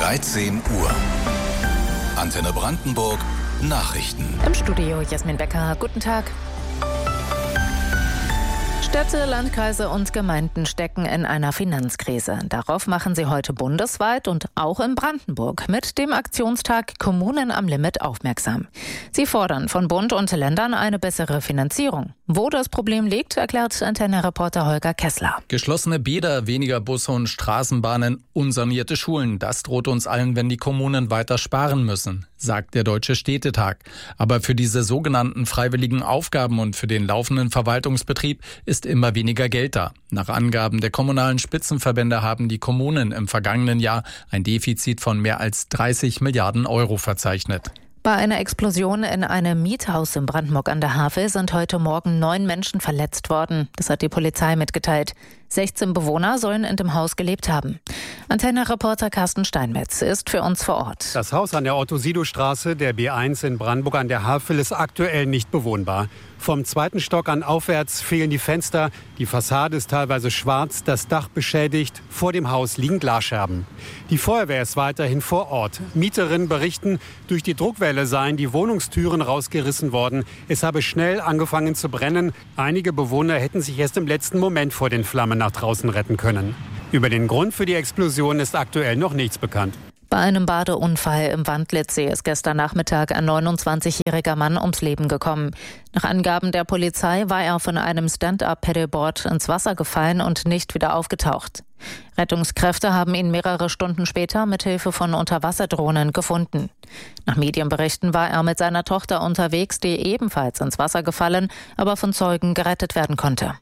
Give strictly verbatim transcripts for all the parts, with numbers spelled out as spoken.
dreizehn Uhr. Antenne Brandenburg Nachrichten. Im Studio Jasmin Becker. Guten Tag. Städte, Landkreise und Gemeinden stecken in einer Finanzkrise. Darauf machen sie heute bundesweit und auch in Brandenburg mit dem Aktionstag Kommunen am Limit aufmerksam. Sie fordern von Bund und Ländern eine bessere Finanzierung. Wo das Problem liegt, erklärt Antenne-Reporter Holger Kessler. Geschlossene Bäder, weniger Busse und Straßenbahnen, unsanierte Schulen. Das droht uns allen, wenn die Kommunen weiter sparen müssen, sagt der Deutsche Städtetag. Aber für diese sogenannten freiwilligen Aufgaben und für den laufenden Verwaltungsbetrieb ist immer weniger Geld da. Nach Angaben der kommunalen Spitzenverbände haben die Kommunen im vergangenen Jahr ein Defizit von mehr als dreißig Milliarden Euro verzeichnet. Bei einer Explosion in einem Miethaus in Brandenburg an der Havel sind heute Morgen neun Menschen verletzt worden. Das hat die Polizei mitgeteilt. sechzehn Bewohner sollen in dem Haus gelebt haben. Antenne-Reporter Carsten Steinmetz ist für uns vor Ort. Das Haus an der Otto-Sido-Straße, der B eins in Brandenburg an der Havel, ist aktuell nicht bewohnbar. Vom zweiten Stock an aufwärts fehlen die Fenster, die Fassade ist teilweise schwarz, das Dach beschädigt, vor dem Haus liegen Glasscherben. Die Feuerwehr ist weiterhin vor Ort. Mieterinnen berichten, durch die Druckwelle seien die Wohnungstüren rausgerissen worden. Es habe schnell angefangen zu brennen. Einige Bewohner hätten sich erst im letzten Moment vor den Flammen nach draußen retten können. Über den Grund für die Explosion ist aktuell noch nichts bekannt. Bei einem Badeunfall im Wandlitzsee ist gestern Nachmittag ein neunundzwanzigjähriger Mann ums Leben gekommen. Nach Angaben der Polizei war er von einem Stand-up-Paddleboard ins Wasser gefallen und nicht wieder aufgetaucht. Rettungskräfte haben ihn mehrere Stunden später mit Hilfe von Unterwasserdrohnen gefunden. Nach Medienberichten war er mit seiner Tochter unterwegs, die ebenfalls ins Wasser gefallen, aber von Zeugen gerettet werden konnte.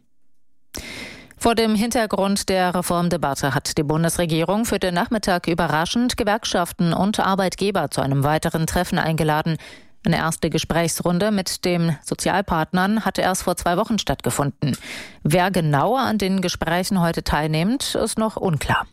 Vor dem Hintergrund der Reformdebatte hat die Bundesregierung für den Nachmittag überraschend Gewerkschaften und Arbeitgeber zu einem weiteren Treffen eingeladen. Eine erste Gesprächsrunde mit den Sozialpartnern hatte erst vor zwei Wochen stattgefunden. Wer genauer an den Gesprächen heute teilnimmt, ist noch unklar.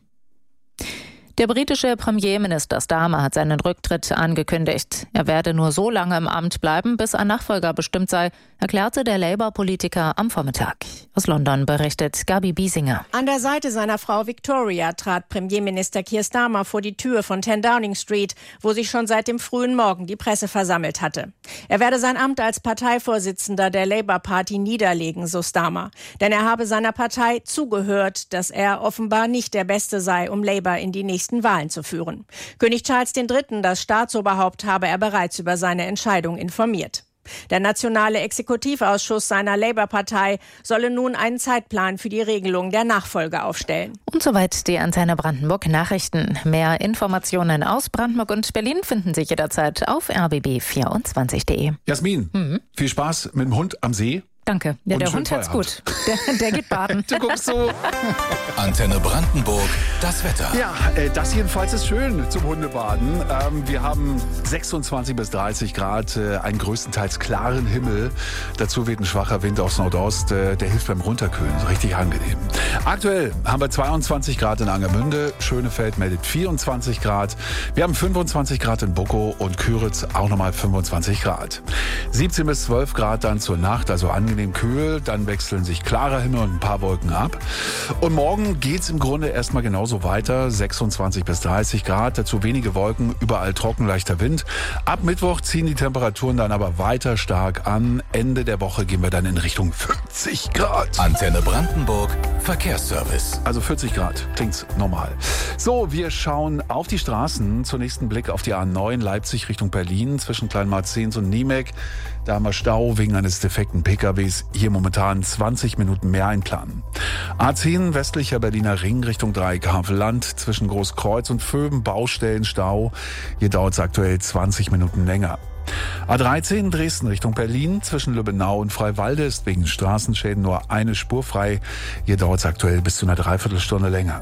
Der britische Premierminister Starmer hat seinen Rücktritt angekündigt. Er werde nur so lange im Amt bleiben, bis ein Nachfolger bestimmt sei, erklärte der Labour-Politiker am Vormittag. Aus London berichtet Gabi Biesinger. An der Seite seiner Frau Victoria trat Premierminister Keir Starmer vor die Tür von zehn Downing Street, wo sich schon seit dem frühen Morgen die Presse versammelt hatte. Er werde sein Amt als Parteivorsitzender der Labour Party niederlegen, so Starmer. Denn er habe seiner Partei zugehört, dass er offenbar nicht der Beste sei, um Labour in die nächsten Wahlen zu führen. König Charles der Dritte, das Staatsoberhaupt, habe er bereits über seine Entscheidung informiert. Der nationale Exekutivausschuss seiner Labour-Partei solle nun einen Zeitplan für die Regelung der Nachfolge aufstellen. Und soweit die Antenne Brandenburg Nachrichten. Mehr Informationen aus Brandenburg und Berlin finden Sie jederzeit auf r b b vierundzwanzig punkt de. Jasmin, mhm. viel Spaß mit dem Hund am See. Danke. Ja, der Hund hat's gut. Der, der geht baden. Du guckst so. Antenne Brandenburg, das Wetter. Ja, äh, das jedenfalls ist schön zum Hundebaden. Ähm, wir haben sechsundzwanzig bis dreißig Grad, äh, einen größtenteils klaren Himmel. Dazu weht ein schwacher Wind aus Nordost. Äh, der hilft beim Runterkühlen. Richtig angenehm. Aktuell haben wir zweiundzwanzig Grad in Angermünde. Schönefeld meldet vierundzwanzig Grad. Wir haben fünfundzwanzig Grad in Buckow und Küritz auch nochmal fünfundzwanzig Grad. siebzehn bis zwölf Grad dann zur Nacht, also angenehm kühl, dann wechseln sich klarer Himmel und ein paar Wolken ab. Und morgen geht's im Grunde erstmal genauso weiter, sechsundzwanzig bis dreißig Grad, dazu wenige Wolken, überall trocken, leichter Wind. Ab Mittwoch ziehen die Temperaturen dann aber weiter stark an. Ende der Woche gehen wir dann in Richtung vierzig Grad. Antenne Brandenburg, Verkehrsservice. Also vierzig Grad, klingt's normal. So, wir schauen auf die Straßen. Zunächst ein Blick auf die A neun Leipzig Richtung Berlin zwischen Kleinmarzens und Niemek. Da haben wir Stau wegen eines defekten P K Ws. Hier momentan zwanzig Minuten mehr einplanen. A zehn westlicher Berliner Ring Richtung Dreieck-Havelland zwischen Großkreuz und Vöben Baustellenstau. Hier dauert es aktuell zwanzig Minuten länger. A dreizehn Dresden Richtung Berlin zwischen Lübbenau und Freiwalde ist wegen Straßenschäden nur eine Spur frei. Hier dauert es aktuell bis zu einer Dreiviertelstunde länger.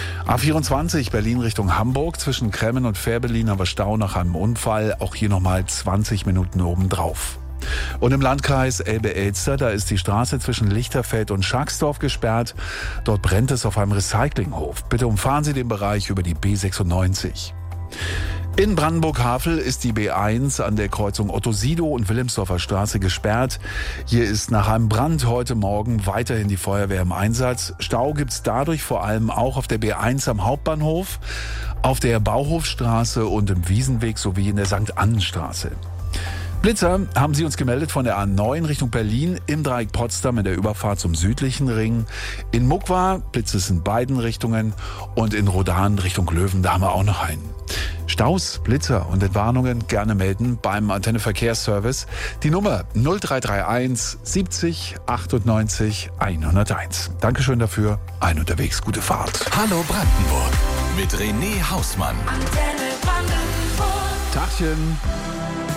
A vierundzwanzig Berlin Richtung Hamburg zwischen Kremmen und Fährberlin haben wir Stau nach einem Unfall. Auch hier nochmal zwanzig Minuten obendrauf. Und im Landkreis Elbe-Elster, da ist die Straße zwischen Lichterfeld und Schacksdorf gesperrt. Dort brennt es auf einem Recyclinghof. Bitte umfahren Sie den Bereich über die B sechsundneunzig. In Brandenburg-Havel ist die B eins an der Kreuzung Otto-Sido und Wilhelmsdorfer Straße gesperrt. Hier ist nach einem Brand heute Morgen weiterhin die Feuerwehr im Einsatz. Stau gibt's dadurch vor allem auch auf der B eins am Hauptbahnhof. auf der Bauhofstraße und im Wiesenweg sowie in der Sankt Annenstraße. Blitzer haben sie uns gemeldet von der A neun Richtung Berlin im Dreieck Potsdam in der Überfahrt zum südlichen Ring. In Muckwa Blitze in beiden Richtungen und in Rodan Richtung Löwen, da haben wir auch noch einen. Staus, Blitzer und Entwarnungen gerne melden beim Antenne Verkehrsservice. Die Nummer null drei drei eins siebzig achtundneunzig hunderteins. Dankeschön dafür. Ein unterwegs, gute Fahrt. Hallo Brandenburg mit René Hausmann. Antenne Brandenburg. Tachchen.